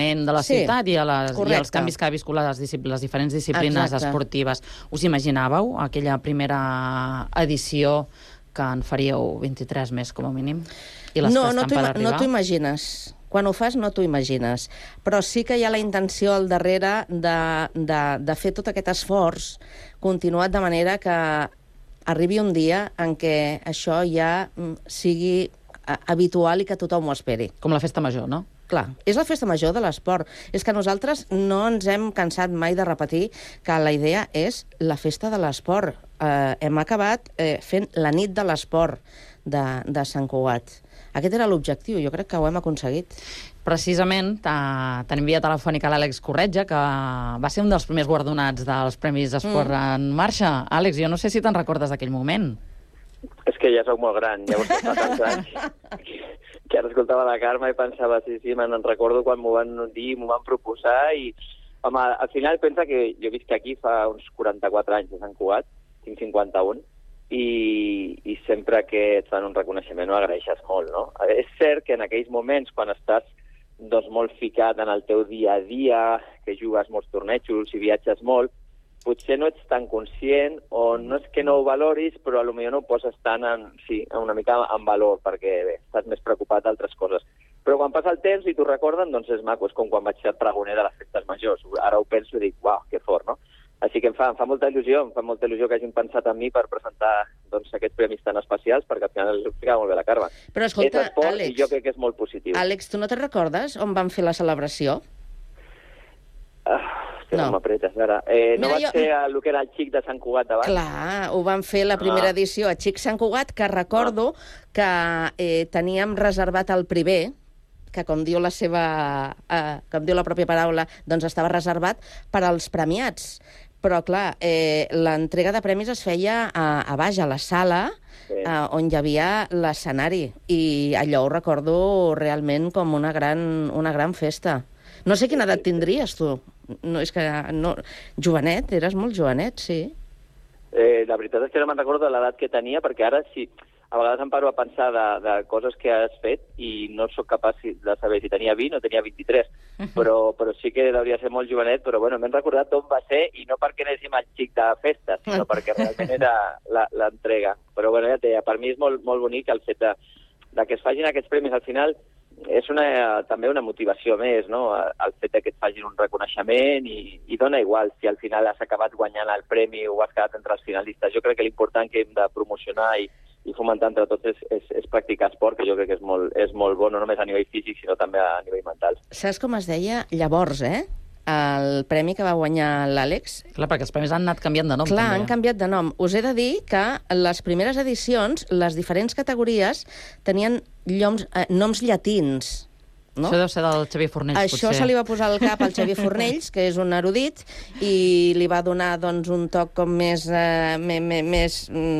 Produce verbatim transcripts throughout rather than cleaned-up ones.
l'envelliment de la Sí, ciutat i, a les, i correcte. els canvis que ha viscut les, discipl- les diferents disciplines Exacte. esportives. Us imaginàveu aquella primera edició que en faríeu vint-i-tres més, com a mínim? I les No, que no estan t'ho per ima- no arribar? t'ho imagines. Quan ho fas no t'ho imagines. Però sí que hi ha la intenció al darrere de, de, de fer tot aquest esforç continuat de manera que arribi un dia en què això ja mm, sigui eh, habitual i que tothom ho esperi. Com la festa major, no? Clar, és la festa major de l'esport. És que nosaltres no ens hem cansat mai de repetir que la idea és la festa de l'esport. Eh, hem acabat eh, fent la nit de l'esport de, de Sant Cugat. Aquest era l'objectiu, jo crec que ho hem aconseguit. Precisament, ta- tenim via telefònica l'Àlex Corretja, que va ser un dels primers guardonats dels Premis Esport mm. en Marxa. Àlex, jo no sé si te'n recordes d'aquell moment. És que ja sóc molt gran, ja ho sé, fa tants anys, que ara escoltava la Carme i pensava, sí, sí, me'n recordo quan m'ho van dir, m'ho van proposar, i, home, al final pensa que jo visc aquí fa uns quaranta-quatre anys a Sant Cugat, tinc cinquanta-un, i, i sempre que et fan un reconeixement ho agraeixes molt, no? És cert que en aquells moments, quan estàs doncs, molt ficat en el teu dia a dia, que jugues molts tornejos i viatges molt, potser no ets tan conscient o no és que no ho valoris, però potser no ho poses tant en, sí, una mica en valor, perquè bé, estàs més preocupat d'altres coses. Però quan passa el temps i t'ho recorden, doncs és maco, és com quan vaig ser pregoner de les festes majors. Ara ho penso i dic, uau, que fort, no? Així que em fa, em fa molta il·lusió, em fa molta il·lusió que hagin pensat en mi per presentar doncs, aquests premis tan especials, perquè al final ho explicava molt bé la Carme. Però escolta, és esport Àlex, i jo crec que és molt positiu. Àlex, tu no te'n recordes on van fer la celebració? Ah, hòstia, no, no m'apretes ara. Eh, no Mira, va jo- ser el que era el xic de Sant Cugat davant? Clar, ho van fer la primera Ah. edició a Xic Sant Cugat, que recordo que eh, teníem reservat el primer, que com diu la seva, eh, com diu la pròpia paraula, doncs estava reservat per als premiats. Però, clar, eh, l'entrega de premis es feia a, a baix, a la sala, Sí. eh, on hi havia l'escenari. I allò ho recordo realment com una gran, una gran festa. No sé quina edat tindries, tu. No, és que, no, jovenet, eres molt jovenet, sí. Eh, la veritat és que no me'n recordo de l'edat que tenia, perquè ara sí, a vegades em paro a pensar de, de coses que has fet i no sóc capaç de saber si tenia vint o tenia vint-i-tres, però, però sí que hauria de ser molt jovenet, però bueno, m'he recordat d'on va ser i no perquè anéssim al xic de festa, sinó perquè realment era la- l'entrega. Però bueno, ja et deia, per mi és molt, molt bonic el fet de, de que es facin aquests premis. Al final és una, també una motivació més, no?, el fet de que et facin un reconeixement i, i dona igual si al final has acabat guanyant el premi o has quedat entre els finalistes. Jo crec que l'important que hem de promocionar i, i fomentar entre tots és, és, és practicar esport, que jo crec que és molt, és molt bo, no només a nivell físic, sinó també a nivell mental. Saps com es deia llavors, eh? El premi que va guanyar l'Àlex? Clar, perquè els premis han anat canviant de nom, Clar, també. han canviat de nom. Us he de dir que les primeres edicions, les diferents categories, tenien lloms, eh, noms llatins. No? Això deu ser del Xavier Fornells, Això potser. se li va posar al cap al Xavier Fornells, que és un erudit, i li va donar doncs, un toc com més... Eh, més, més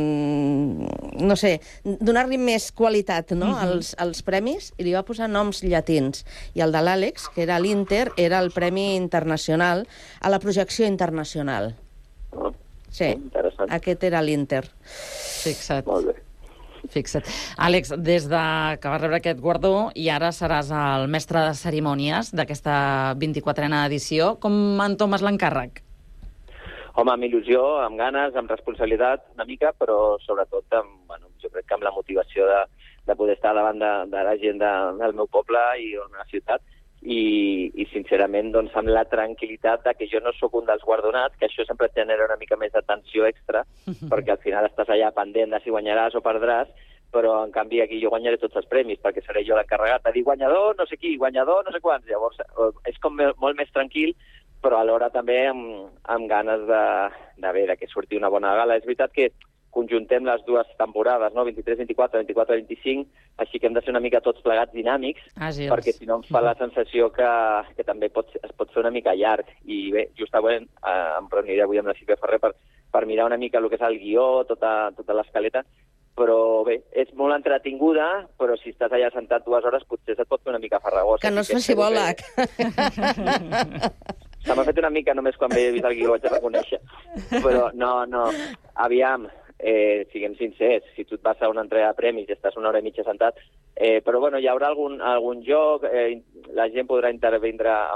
mm, no sé, donar-li més qualitat, no?, Mhm. als, als premis, i li va posar noms llatins. I el de l'Àlex, que era l'Inter, era el Premi Internacional a la projecció internacional. No? Sí, Interessant. aquest era l'Inter. Fixa't. Molt bé. Fixa't. Àlex, des de que vas rebre aquest guardó i ara seràs el mestre de cerimònies d'aquesta vint-i-quatrena edició, com entomes l'encàrrec? Home, amb il·lusió, amb ganes, amb responsabilitat, una mica, però sobretot amb, bueno, jo crec que amb la motivació de, de poder estar davant de, de la gent de, del meu poble i de la meva ciutat, i, i sincerament doncs, amb la tranquil·litat de que jo no sóc un dels guardonats, que això sempre et genera una mica més de tensió extra, perquè al final estàs allà pendent de si guanyaràs o perdràs, però en canvi aquí jo guanyaré tots els premis, perquè seré jo l'encarregat de dir guanyador, no sé qui, guanyador, no sé quants. Llavors és com molt més tranquil, però alhora també amb, amb ganes de, de, bé, de que surti una bona gala. És veritat que conjuntem les dues temporades, no? vint-i-tres vint-i-quatre, vint-i-quatre vint-i-cinc, així que hem de ser una mica tots plegats dinàmics, Àgils. perquè si no em fa la sensació que, que també pot, es pot fer una mica llarg. I bé, justament eh, em reuniré avui amb la Sílvia Ferrer per, per mirar una mica el que és el guió, tota, tota l'escaleta, però bé, és molt entretinguda, però si estàs allà sentat dues hores potser se't pot fer una mica farragós. Que no es faci bola. Se m'ha fet una mica només quan he vist el guió, vaig a reconèixer. Però no, no, aviam, eh, siguem sincers, si tu et vas a una entrega de premis i estàs una hora i mitja sentat, eh, però bueno, hi haurà algun, algun joc, eh, la gent podrà intervindre